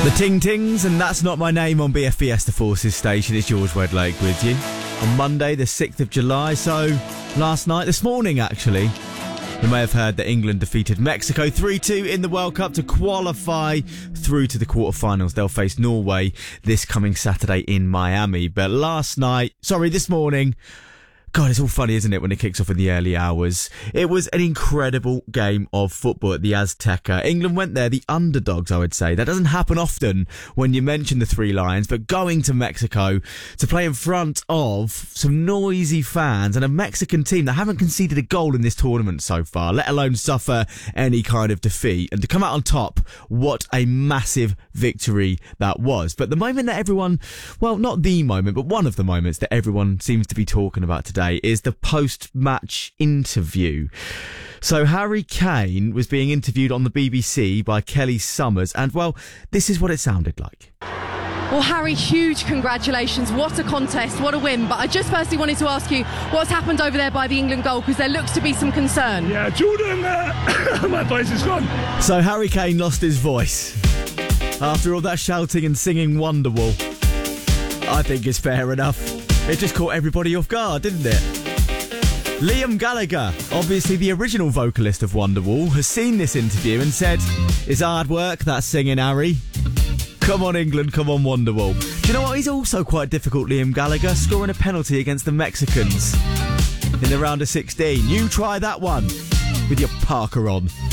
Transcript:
The Ting Tings, and That's Not My Name on BF Fiesta Forces station. It's George Wedlake with you on Monday the 6th of July. So this morning actually, you may have heard that England defeated Mexico 3-2 in the World Cup to qualify through to the quarterfinals. They'll face Norway this coming Saturday in Miami. But this morning, God, it's all funny, isn't it, when it kicks off in the early hours? It was an incredible game of football at the Azteca. England went there, the underdogs, I would say. That doesn't happen often when you mention the Three Lions, but going to Mexico to play in front of some noisy fans and a Mexican team that haven't conceded a goal in this tournament so far, let alone suffer any kind of defeat. And to come out on top, what a massive victory that was. But the moment that everyone, well, not the moment, but one of the moments that everyone seems to be talking about today is the post-match interview. So Harry Kane was being interviewed on the BBC by Kelly Summers, and well, this is what it sounded like. Well, Harry, huge congratulations. What a contest, what a win. But I just firstly wanted to ask you what's happened over there by the England goal, because there looks to be some concern. Yeah, Jordan, my voice is gone. So Harry Kane lost his voice after all that shouting and singing Wonderwall. I think it's fair enough. It just caught everybody off guard, didn't it? Liam Gallagher, obviously the original vocalist of Wonderwall, has seen this interview and said, "It's hard work, that singing, Harry. Come on, England, come on, Wonderwall." Do you know what? He's also quite difficult, Liam Gallagher, scoring a penalty against the Mexicans in the round of 16. You try that one with your Parker on.